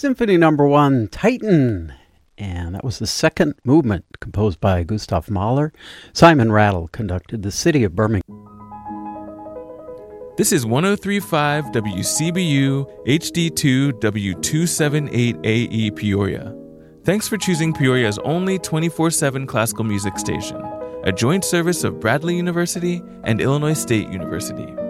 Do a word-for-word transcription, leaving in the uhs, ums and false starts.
Symphony Number One, Titan. And that was the second movement composed by Gustav Mahler. Simon Rattle conducted the City of Birmingham. This is one oh three point five W C B U H D two W two seventy-eight A E Peoria. Thanks for choosing Peoria's only twenty-four seven classical music station, a joint service of Bradley University and Illinois State University.